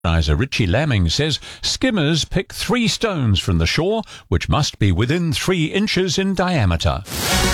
Organiser Richie Lamming says skimmers pick 3 stones from the shore, which must be within 3 inches in diameter.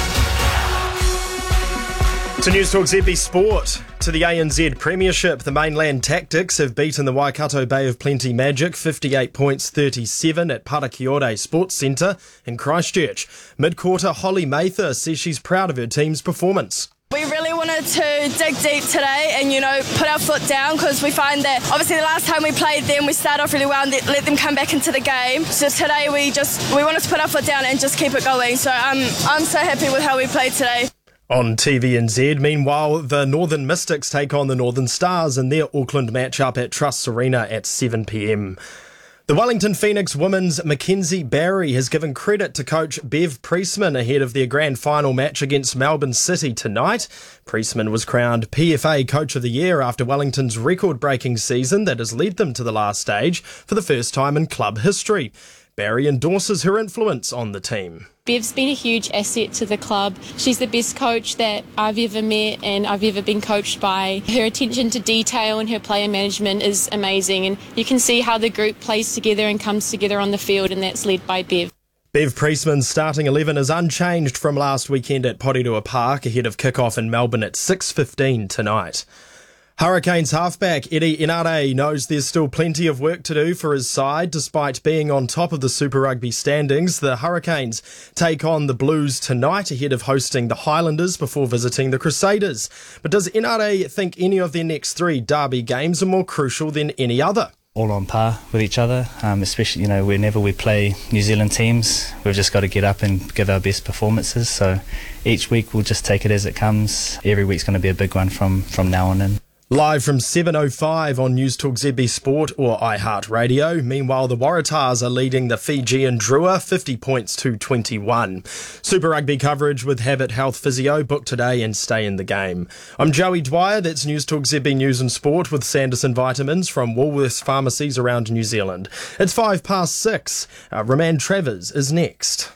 To News Talk ZB Sport. To the ANZ Premiership, the Mainland Tactics have beaten the Waikato Bay of Plenty Magic 58 points 37 at Parakiore Sports Centre in Christchurch. Mid-quarter, Holly Mather says she's proud of her team's performance. We really wanted to dig deep today and, put our foot down, because we find that obviously the last time we played them, we started off really well and let them come back into the game. So today we wanted to put our foot down and just keep it going. So I'm so happy with how we played today. On TVNZ, meanwhile, the Northern Mystics take on the Northern Stars in their Auckland matchup at Trust Arena at 7 p.m. The Wellington Phoenix women's Mackenzie Barry has given credit to coach Bev Priestman ahead of their grand final match against Melbourne City tonight. Priestman was crowned PFA Coach of the Year after Wellington's record-breaking season that has led them to the last stage for the first time in club history. Barry endorses her influence on the team. Bev's been a huge asset to the club. She's the best coach that I've ever met and I've ever been coached by. Her attention to detail and her player management is amazing, and you can see how the group plays together and comes together on the field, and that's led by Bev. Bev Priestman's starting 11 is unchanged from last weekend at Porirua Park ahead of kick-off in Melbourne at 6:15 tonight. Hurricanes halfback Eddie Inare knows there's still plenty of work to do for his side. Despite being on top of the Super Rugby standings, the Hurricanes take on the Blues tonight ahead of hosting the Highlanders before visiting the Crusaders. But does Inare think any of their next 3 derby games are more crucial than any other? All on par with each other, especially whenever we play New Zealand teams, we've just got to get up and give our best performances. So each week we'll just take it as it comes. Every week's going to be a big one from now on in. Live from 7:05 on News Talk ZB Sport or iHeartRadio. Meanwhile, the Waratahs are leading the Fijian Drua 50 points to 21. Super Rugby coverage with Habit Health Physio. Book today and stay in the game. I'm Joey Dwyer. That's News Talk ZB News and Sport with Sanderson Vitamins from Woolworths pharmacies around New Zealand. It's 6:05. Roman Travers is next.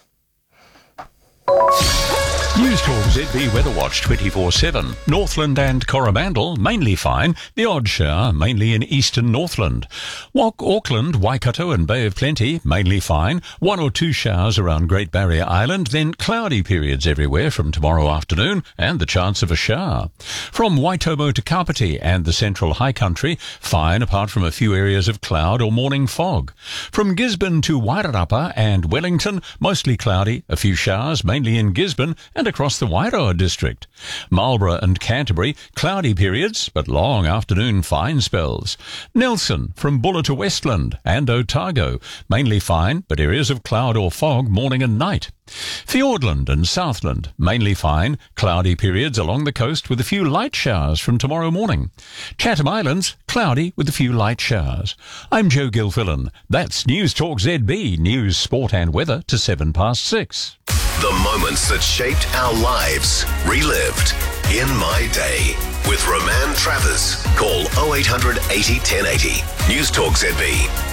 News Talk ZB Weather Watch 24/7. Northland and Coromandel, mainly fine. The odd shower, mainly in eastern Northland. Auckland, Waikato and Bay of Plenty, mainly fine. 1 or 2 showers around Great Barrier Island, then cloudy periods everywhere from tomorrow afternoon and the chance of a shower. From Waitomo to Kapiti and the central high country, fine apart from a few areas of cloud or morning fog. From Gisborne to Wairarapa and Wellington, mostly cloudy, a few showers, mainly in Gisborne and across the Wairoa district. Marlborough and Canterbury, cloudy periods, but long afternoon fine spells. Nelson from Buller to Westland and Otago, mainly fine, but areas of cloud or fog morning and night. Fiordland and Southland, mainly fine, cloudy periods along the coast with a few light showers from tomorrow morning. Chatham Islands, cloudy with a few light showers. I'm Joe Gilfillan. That's News Talk ZB, news, sport and weather to 6:07. The moments that shaped our lives, relived in My Day. With Roman Travers. Call 0800 80 1080. News Talk ZB.